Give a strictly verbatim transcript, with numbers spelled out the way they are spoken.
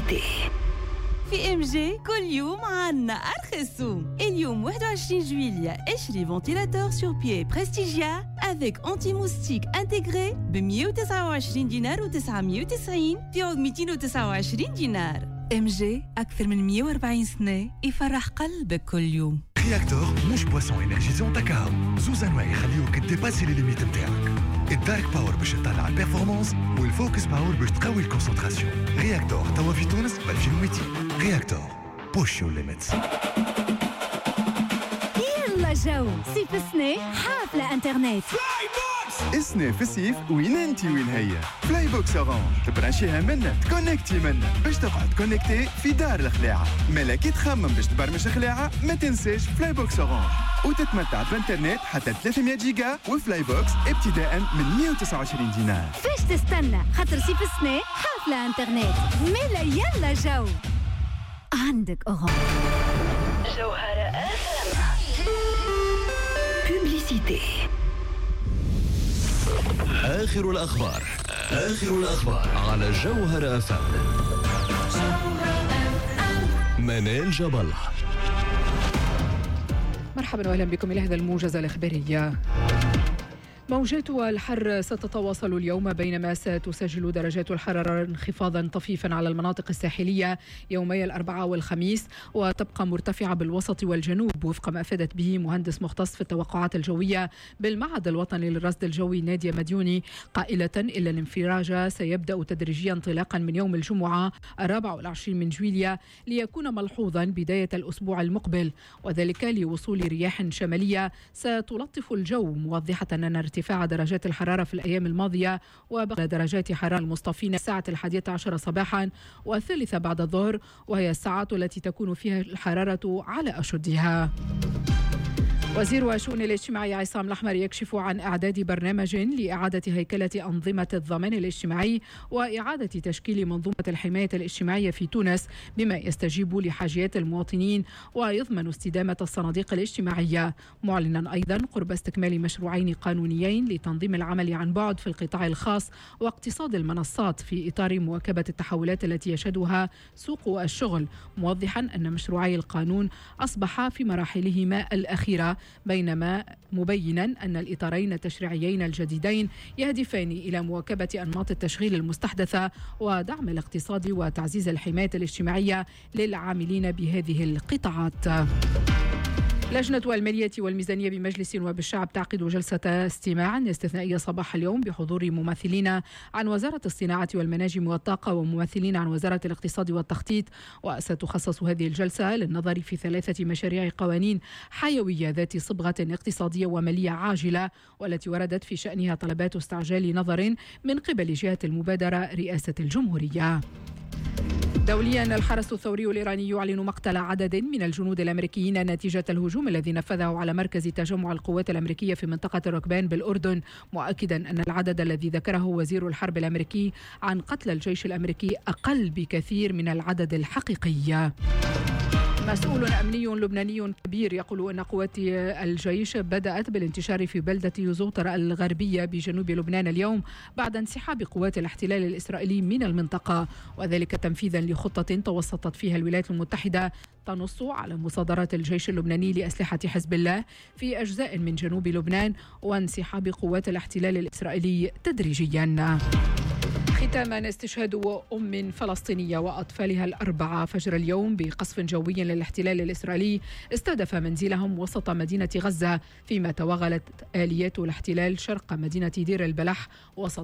Publicité. في ام جي كل يوم عنا أرخص. اليوم واحد وعشرين جويلية اشري فنتيلاتور سور بيي بريستيجيا avec anti-moustique intégré ب مية وتسعة وعشرين دينار وتسعمية وتسعين فوق ميتين وتسعة وعشرين دينار. ام جي أكثر من مية وأربعين سنة يفرح قلبك كل يوم. رياكتور مش بواسون انرجيزون تاكاو زوز انواع يخليوك تديباسي لي ليميت نتاعك. الدارك باور باش تطلع البيرفورمانس والفوكس باور باش تقوي الكونسنتراسيون. رياكتور توا في تونس ب ألفين ومئتين. رياكتور بوش يور ليميتس. يلا جو صيف السنة حافلة انترنت. السنة في الصيف وين انتي وين هي؟ فلاي بوكس اورانج تبرانشيها منا تكونكتي منا باش تقعد كونكتي في دار الخلاعة. مالا كي تخمم باش تبرمج الخلاعة ما تنساش فلاي بوكس اورانج وتتمتع بانترنت حتى ثلاثمية جيجا وفلاي بوكس ابتداء من مية وتسعة وعشرين دينار. فاش تستنى خاطر صيف السنة حافلة انترنت. مالا يلا جو عندك اورانج. جوهرة اف ام. Publicité. آخر الأخبار آخر الأخبار على جوهرة أف أم. منال جاب الله. مرحبا وأهلا بكم إلى هذا الموجز الإخباري. موجات الحر ستتواصل اليوم بينما ستسجل درجات الحرارة انخفاضا طفيفا على المناطق الساحلية يومي الأربعاء والخميس وتبقى مرتفعة بالوسط والجنوب وفق ما أفادت به مهندس مختص في التوقعات الجوية بالمعهد الوطني للرصد الجوي نادية مديوني قائلة إلا الانفراج سيبدأ تدريجيا انطلاقا من يوم الجمعة الرابع والعشرين من جويلية ليكون ملحوظا بداية الأسبوع المقبل وذلك لوصول رياح شمالية ستلطف الجو موضحة أن ارتفاع درجات الحرارة في الأيام الماضية وبقى درجات حرارة المصطفين الساعة الحادية عشر صباحا والثالثة بعد الظهر وهي الساعات التي تكون فيها الحرارة على أشدها. وزير الشؤون الاجتماعية عصام الأحمر يكشف عن إعداد برنامج لإعادة هيكلة أنظمة الضمان الاجتماعي وإعادة تشكيل منظومة الحماية الاجتماعية في تونس بما يستجيب لحاجيات المواطنين ويضمن استدامة الصناديق الاجتماعية، معلنا أيضا قرب استكمال مشروعين قانونيين لتنظيم العمل عن بعد في القطاع الخاص واقتصاد المنصات في إطار مواكبة التحولات التي يشهدها سوق الشغل، موضحا أن مشروعي القانون أصبحا في مراحلهما الأخيرة بينما مبينا أن الإطارين التشريعيين الجديدين يهدفان إلى مواكبة أنماط التشغيل المستحدثة ودعم الاقتصاد وتعزيز الحماية الاجتماعية للعاملين بهذه القطاعات. لجنة المالية والميزانية بمجلس نواب الشعب تعقد جلسة استماع استثنائية صباح اليوم بحضور ممثلين عن وزارة الصناعة والمناجم والطاقة وممثلين عن وزارة الاقتصاد والتخطيط، وستخصص هذه الجلسة للنظر في ثلاثة مشاريع قوانين حيوية ذات صبغة اقتصادية ومالية عاجلة والتي وردت في شأنها طلبات استعجال نظر من قبل جهة المبادرة رئاسة الجمهورية. دوليا الحرس الثوري الإيراني يعلن مقتل عدد من الجنود الأمريكيين نتيجة الهجوم الذي نفذه على مركز تجمع القوات الأمريكية في منطقة الركبان بالأردن، مؤكدا أن العدد الذي ذكره وزير الحرب الأمريكي عن قتل الجيش الأمريكي أقل بكثير من العدد الحقيقي. مسؤول أمني لبناني كبير يقول أن قوات الجيش بدأت بالانتشار في بلدة يوزوطر الغربية بجنوب لبنان اليوم بعد انسحاب قوات الاحتلال الإسرائيلي من المنطقة، وذلك تنفيذا لخطة توسطت فيها الولايات المتحدة تنص على مصادرة الجيش اللبناني لأسلحة حزب الله في أجزاء من جنوب لبنان وانسحاب قوات الاحتلال الإسرائيلي تدريجيا. ختاما استشهاد أم فلسطينية وأطفالها الأربعة فجر اليوم بقصف جوي للاحتلال الإسرائيلي استهدف منزلهم وسط مدينة غزة، فيما توغلت آليات الاحتلال شرق مدينة دير البلح وسط